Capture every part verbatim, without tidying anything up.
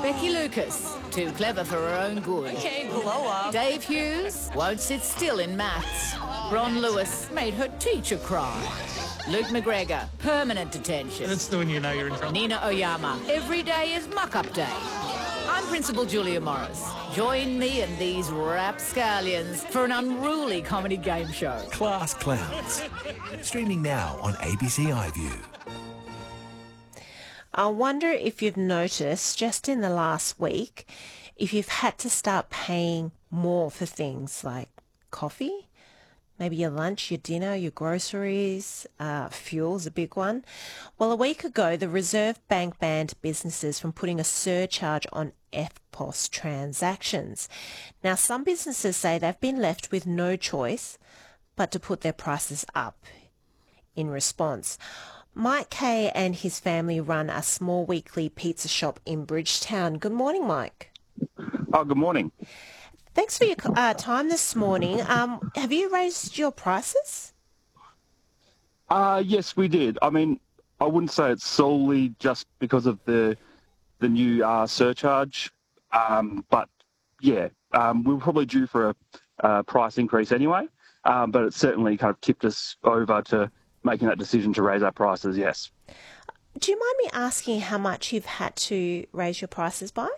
Becky Lucas, too clever for her own good. Okay, blow up. Dave Hughes won't sit still in maths. Ron Lewis made her teacher cry. Luke McGregor, permanent detention. That's the when you know you're in trouble. Nina Oyama, every day is muck-up day. I'm Principal Julia Morris. Join me and these rapscallions for an unruly comedy game show. Class Clowns. Streaming now on A B C iView. I wonder if you've noticed just in the last week, if you've had to start paying more for things like coffee, maybe your lunch, your dinner, your groceries, uh, fuel's a big one. Well, a week ago, the Reserve Bank banned businesses from putting a surcharge on F P O S transactions. Now, some businesses say they've been left with no choice but to put their prices up in response. Mike Kay and his family run a small weekly pizza shop in Bridgetown. Good morning, Mike. Oh, good morning. Thanks for your uh, time this morning. Um, have you raised your prices? Uh, yes, we did. I mean, I wouldn't say it's solely just because of the the new uh, surcharge, um, but yeah, um, we were probably due for a, a price increase anyway, um, but it certainly kind of tipped us over to making that decision to raise our prices, yes. Do you mind me asking how much you've had to raise your prices by?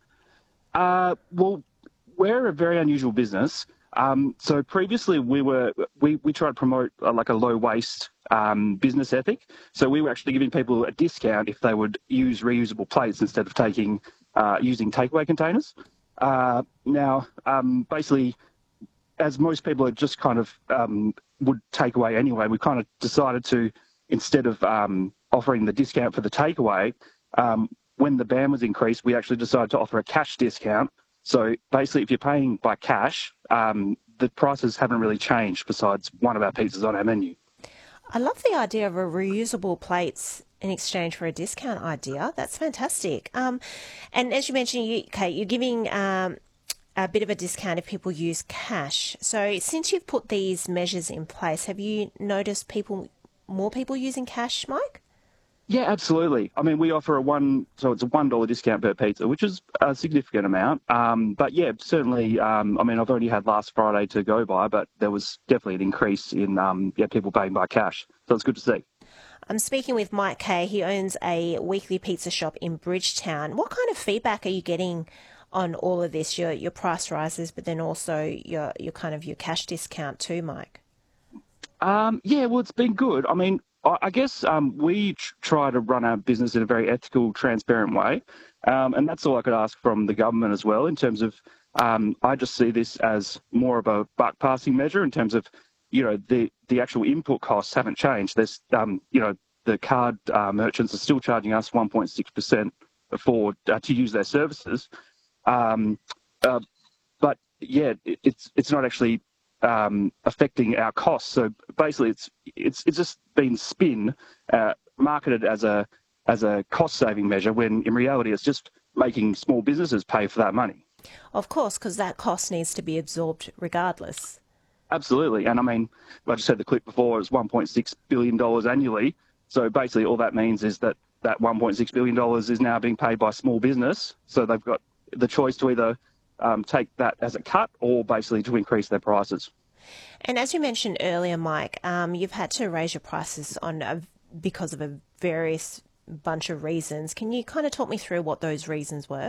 Uh, well, we're a very unusual business. Um, so previously we were we, we tried to promote uh, like a low waste um, business ethic. So we were actually giving people a discount if they would use reusable plates instead of taking uh, using takeaway containers. Uh, now, um, basically, as most people are just kind of um, would take away anyway, we kind of decided to, instead of um, offering the discount for the takeaway, um, when the ban was increased, we actually decided to offer a cash discount. So basically, if you're paying by cash, um, the prices haven't really changed besides one of our pizzas on our menu. I love the idea of a reusable plates in exchange for a discount idea. That's fantastic. Um, and as you mentioned, you, Kate, you're giving um, a bit of a discount if people use cash. So since you've put these measures in place, have you noticed people, more people using cash, Mike? Yeah, absolutely. I mean, we offer a one, so it's a one dollar discount per pizza, which is a significant amount. Um, but yeah, certainly. Um, I mean, I've only had last Friday to go by, but there was definitely an increase in um, yeah people paying by cash. So it's good to see. I'm speaking with Mike Kay. He owns a weekly pizza shop in Bridgetown. What kind of feedback are you getting on all of this? Your your price rises, but then also your your kind of your cash discount too, Mike. Um, yeah, well, it's been good. I mean. I guess um, we tr- try to run our business in a very ethical, transparent way, um, and that's all I could ask from the government as well in terms of um, I just see this as more of a buck passing measure in terms of, you know, the, the actual input costs haven't changed. There's, um, you know, the card uh, merchants are still charging us one point six percent for uh, to use their services, um, uh, but yeah, it, it's it's not actually Um, affecting our costs. So basically, it's it's it's just been spin uh, marketed as a as a cost saving measure when in reality it's just making small businesses pay for that money. Of course, because that cost needs to be absorbed regardless. Absolutely, and I mean, I just said the clip before, it's one point six billion dollars annually. So basically, all that means is that that one point six billion dollars is now being paid by small business. So they've got the choice to either Um, take that as a cut or basically to increase their prices. And as you mentioned earlier, Mike, um, you've had to raise your prices on a, because of a various bunch of reasons. Can you kind of talk me through what those reasons were?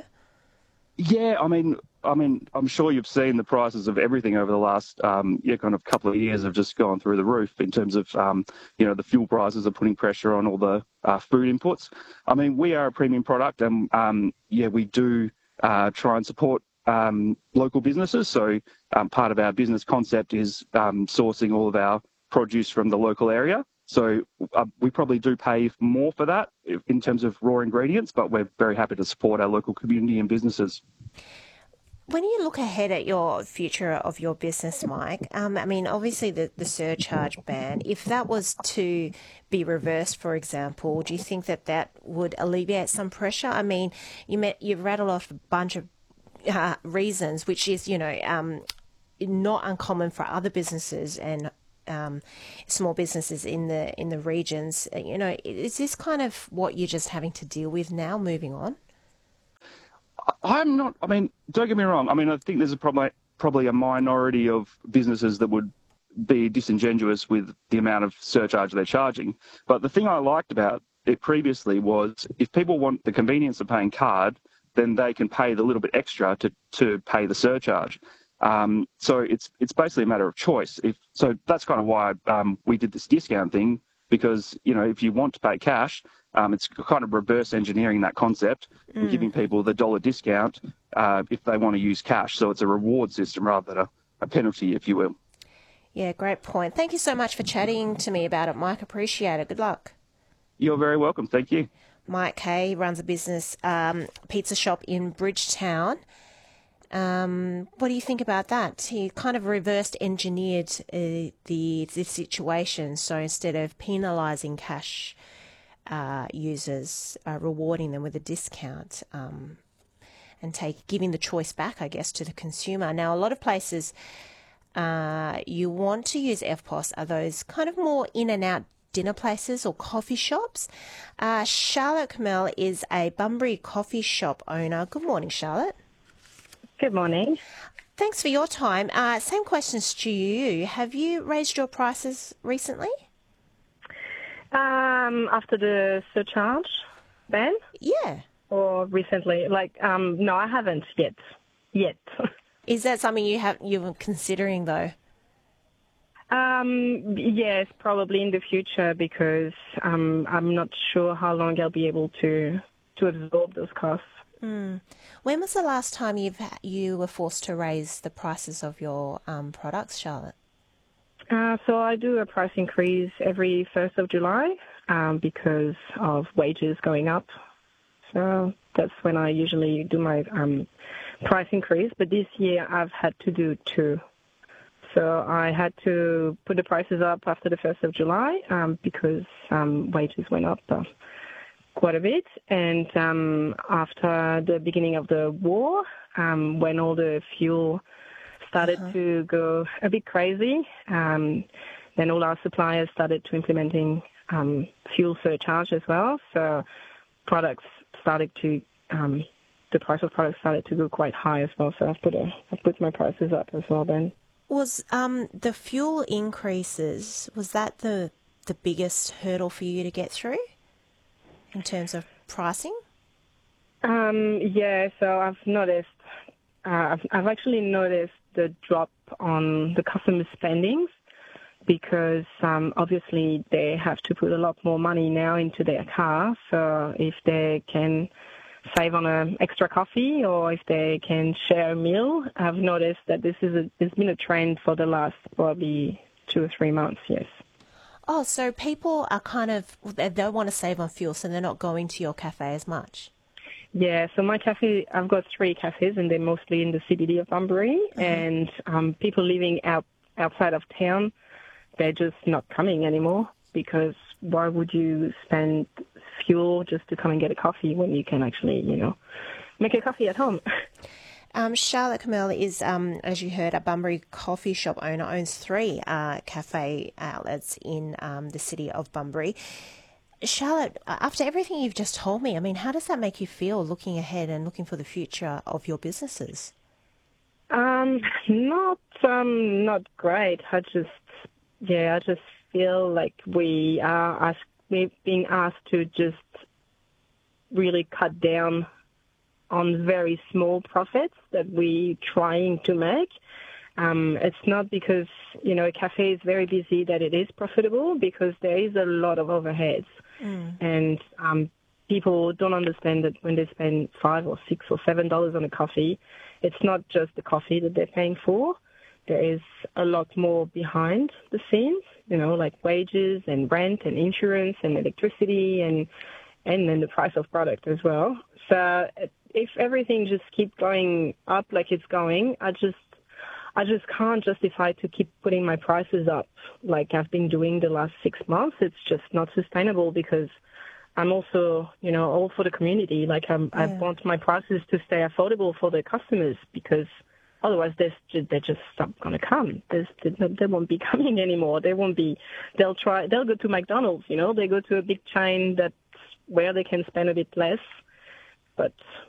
Yeah, I mean, I mean, I'm sure you've seen the prices of everything over the last, um, yeah, kind of couple of years have just gone through the roof in terms of, um, you know, the fuel prices are putting pressure on all the uh, food inputs. I mean, we are a premium product, and um, yeah, we do uh, try and support Um, local businesses. So um, part of our business concept is um, sourcing all of our produce from the local area. So uh, we probably do pay more for that in terms of raw ingredients, but we're very happy to support our local community and businesses. When you look ahead at your future of your business, Mike, um, I mean, obviously the, the surcharge ban, if that was to be reversed, for example, do you think that that would alleviate some pressure? I mean, you met, you've rattled off a bunch of Uh, reasons, which is, you know, um, not uncommon for other businesses and um, small businesses in the in the regions. You know, is this kind of what you're just having to deal with now, moving on? I'm not, I mean, don't get me wrong. I mean, I think there's a probably, probably a minority of businesses that would be disingenuous with the amount of surcharge they're charging. But the thing I liked about it previously was if people want the convenience of paying card, then they can pay the little bit extra to, to pay the surcharge. Um, so it's it's basically a matter of choice. If so, that's kind of why um, we did this discount thing, because, you know, if you want to pay cash, um, it's kind of reverse engineering that concept mm. and giving people the dollar discount uh, if they want to use cash. So it's a reward system rather than a, a penalty, if you will. Yeah, great point. Thank you so much for chatting to me about it, Mike. Appreciate it. Good luck. You're very welcome. Thank you. Mike Kay runs a business um, pizza shop in Bridgetown. Um, what do you think about that? He kind of reversed engineered uh, the the situation. So instead of penalising cash uh, users, uh, rewarding them with a discount um, and take giving the choice back, I guess, to the consumer. Now, a lot of places uh, you want to use F P O S are those kind of more in and out dinner places or coffee shops. Uh, Charlotte Kamel is a Bunbury coffee shop owner. Good morning, Charlotte. Good morning. Thanks for your time. Uh, same questions to you. Have you raised your prices recently? Um, after the surcharge ban? Yeah. Or recently? Like, um, no, I haven't yet. Yet. Is that something you have you're considering though? Um, yes, probably in the future, because um, I'm not sure how long I'll be able to to absorb those costs. Mm. When was the last time you've you were forced to raise the prices of your um, products, Charlotte? Uh, so I do a price increase every first of July um, because of wages going up. So that's when I usually do my um, price increase. But this year I've had to do two. So I had to put the prices up after the first of July um, because um, wages went up uh, quite a bit. And um, after the beginning of the war, um, when all the fuel started uh-huh. to go a bit crazy, um, then all our suppliers started to implementing um, fuel surcharge as well. So products started to, um, the price of products started to go quite high as well. So I've put, a, I've put my prices up as well then. Was um, the fuel increases, was that the the biggest hurdle for you to get through in terms of pricing? Um, yeah, so I've noticed, uh, I've, I've actually noticed the drop on the customer spendings because um, obviously they have to put a lot more money now into their car. So if they can save on an extra coffee or if they can share a meal, I've noticed that this is a, it's been a trend for the last probably two or three months, yes. Oh, so people are kind of, they don't want to save on fuel, so they're not going to your cafe as much. Yeah, so my cafe, I've got three cafes and they're mostly in the C B D of Bunbury mm-hmm. and um, people living out outside of town, they're just not coming anymore because why would you spend fuel just to come and get a coffee when you can actually, you know, make a coffee at home? Um, Charlotte Kamel is, um, as you heard, a Bunbury coffee shop owner, owns three uh, cafe outlets in um, the city of Bunbury. Charlotte, after everything you've just told me, I mean, how does that make you feel looking ahead and looking for the future of your businesses? Um, not, um, not great. I just, yeah, I just feel like we are asked, we're being asked to just really cut down on very small profits that we're trying to make. Um, it's not because, you know, a cafe is very busy that it is profitable, because there is a lot of overheads. Mm. And um, people don't understand that when they spend five or six or seven dollars on a coffee, it's not just the coffee that they're paying for. There is a lot more behind the scenes, you know, like wages and rent and insurance and electricity and and then the price of product as well. So if everything just keeps going up like it's going, I just I just can't justify to keep putting my prices up like I've been doing the last six months. It's just not sustainable because I'm also, you know, all for the community. Like I'm, yeah. I want my prices to stay affordable for the customers because otherwise they're just, they're just not going to come. There's, they won't be coming anymore. They won't be, they'll try, they'll go to McDonald's, you know, they go to a big chain that's where they can spend a bit less. But